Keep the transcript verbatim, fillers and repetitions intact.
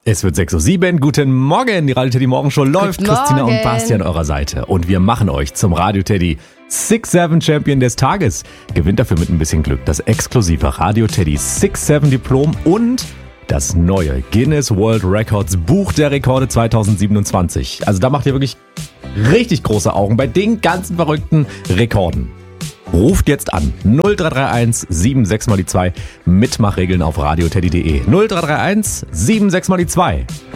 Es wird sechs Uhr sieben. Guten Morgen. Die Radio Teddy Morgenshow läuft. Guten Christina Morgen. und Basti an eurer Seite. Und wir machen euch zum Radio Teddy six seven Champion des Tages. Gewinnt dafür mit ein bisschen Glück das exklusive Radio Teddy six seven Diplom und das neue Guinness World Records Buch der Rekorde zwanzig siebenundzwanzig. Also da macht ihr wirklich richtig große Augen bei den ganzen verrückten Rekorden. Ruft jetzt an null drei drei eins sieben sechs mal die zwei. Mitmachregeln auf radioteddy punkt de. null drei drei eins sieben sechs mal die zwei.